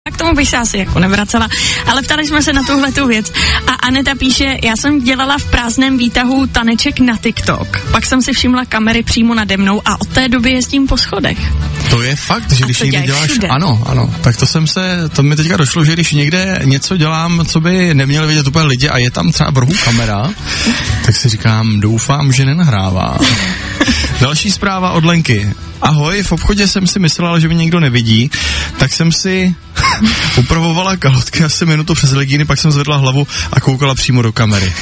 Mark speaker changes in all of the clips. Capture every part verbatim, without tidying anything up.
Speaker 1: K tomu bych se asi jako nevracela, ale ptali jsme se na tuhletu věc. A Aneta píše, já jsem dělala v prázdném výtahu taneček na TikTok. Pak jsem si všimla kamery přímo nade mnou a od té doby jezdím po schodech.
Speaker 2: To je fakt, že
Speaker 1: a
Speaker 2: když někde děláš,
Speaker 1: všude.
Speaker 2: ano, ano, tak to jsem se, to mi teďka došlo, že když někde něco dělám, co by neměli vidět úplně lidi a je tam třeba v rohu kamera, tak si říkám, doufám, že nenahrává. Další zpráva od Lenky. Ahoj, v obchodě jsem si myslela, že mě nikdo nevidí, tak jsem si upravovala kalhotky asi minutu přes legíny, pak jsem zvedla hlavu a koukala přímo do kamery.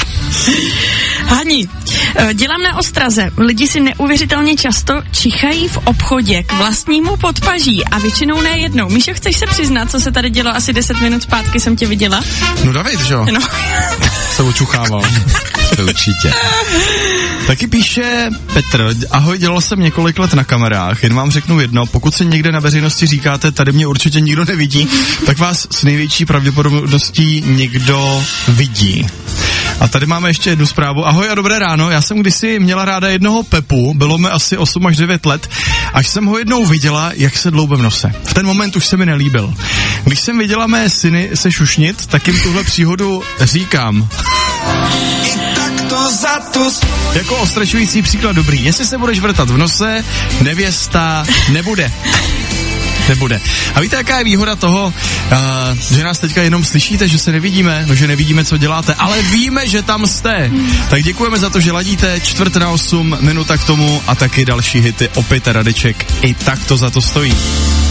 Speaker 1: Hani, dělám na ostraze. Lidi si neuvěřitelně často čichají v obchodě k vlastnímu podpaží a většinou ne jednou. Míšo, chceš se přiznat, co se tady dělo asi deset minut zpátky, jsem tě viděla?
Speaker 2: No David, že jo?
Speaker 1: No.
Speaker 2: Se očuchával.
Speaker 3: Určitě.
Speaker 2: Taky píše Petr, ahoj, dělal jsem několik let na kamerách, jen vám řeknu jedno, pokud si někde na veřejnosti říkáte, tady mě určitě nikdo nevidí, tak vás s největší pravděpodobností někdo vidí. A tady máme ještě jednu zprávu. Ahoj a dobré ráno, já jsem kdysi měla ráda jednoho Pepu, bylo mi asi osm až devět let, až jsem ho jednou viděla, jak se dloube v nose. V ten moment už se mi nelíbil. Když jsem viděla mé syny se šušnit, tak jim tuhle příhodu říkám. Jako ostračující příklad dobrý. Jestli se budeš vrtat v nose, nevěsta nebude. Nebude. A víte, jaká je výhoda toho, uh, že nás teďka jenom slyšíte, že se nevidíme, no, že nevidíme, co děláte, ale víme, že tam jste. Tak děkujeme za to, že ladíte čtvrt na osm, minuta k tomu a taky další hity, opět Radeček. I tak to za to stojí.